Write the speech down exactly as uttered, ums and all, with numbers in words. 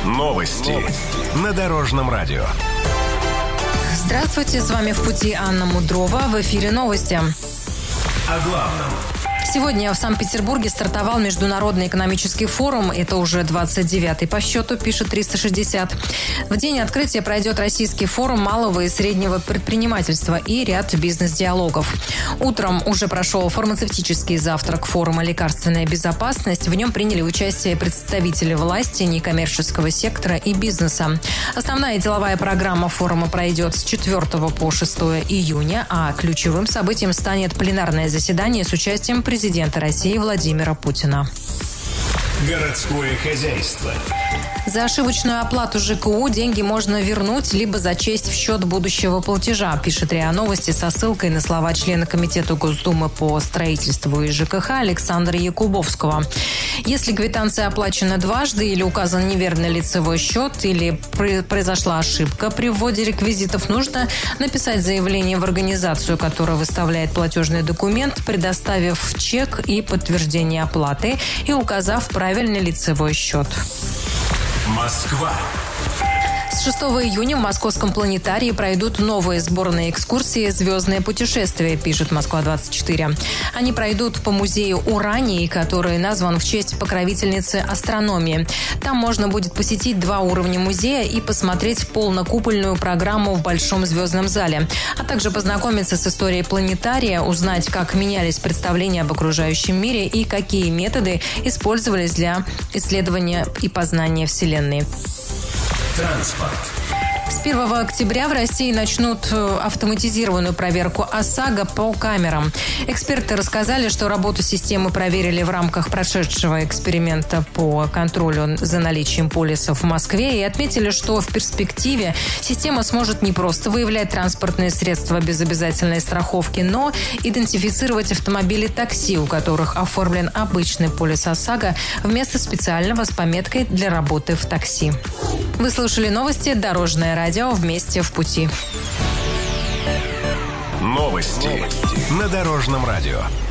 Новости на Дорожном радио. Здравствуйте, с вами «В пути» Анна Мудрова. В эфире новости. О главном. Сегодня в Санкт-Петербурге стартовал Международный экономический форум. Это уже двадцать девятый по счету, пишет триста шестьдесят. В день открытия пройдет Российский форум малого и среднего предпринимательства и ряд бизнес-диалогов. Утром уже прошел фармацевтический завтрак форума «Лекарственная безопасность». В нем приняли участие представители власти, некоммерческого сектора и бизнеса. Основная деловая программа форума пройдет с четвёртого по шестое июня, а ключевым событием станет пленарное заседание с участием президента президента России Владимира Путина. Городское хозяйство. За ошибочную оплату ЖКУ деньги можно вернуть либо зачесть в счет будущего платежа, пишет РИА Новости со ссылкой на слова члена Комитета Госдумы по строительству и ЖКХ Александра Якубовского. Если квитанция оплачена дважды или указан неверный лицевой счет, или произошла ошибка при вводе реквизитов, нужно написать заявление в организацию, которая выставляет платежный документ, предоставив чек и подтверждение оплаты и указав правильный лицевой счет. Москва. С шестого июня в Московском планетарии пройдут новые сборные экскурсии «Звездное путешествие», пишет Москва двадцать четыре. Они пройдут по музею Урании, который назван в честь покровительницы астрономии. Там можно будет посетить два уровня музея и посмотреть полнокупольную программу в Большом звездном зале, а также познакомиться с историей планетария, узнать, как менялись представления об окружающем мире и какие методы использовались для исследования и познания Вселенной. Транспорт. С первого октября в России начнут автоматизированную проверку ОСАГО по камерам. Эксперты рассказали, что работу системы проверили в рамках прошедшего эксперимента по контролю за наличием полисов в Москве и отметили, что в перспективе система сможет не просто выявлять транспортные средства без обязательной страховки, но идентифицировать автомобили такси, у которых оформлен обычный полис ОСАГО, вместо специального с пометкой «Для работы в такси». Вы слушали новости «Дорожное радио». Вместе в пути. Новости на Дорожном радио.